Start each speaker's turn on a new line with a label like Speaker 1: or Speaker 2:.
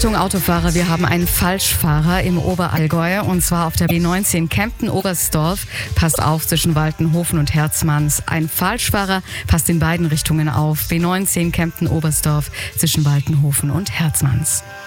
Speaker 1: Achtung Autofahrer, wir haben einen Falschfahrer im Oberallgäu und zwar auf der B19 Kempten-Oberstdorf. Passt auf zwischen Waltenhofen und Herzmanns. Ein Falschfahrer passt in beiden Richtungen auf. B19 Kempten-Oberstdorf zwischen Waltenhofen und Herzmanns.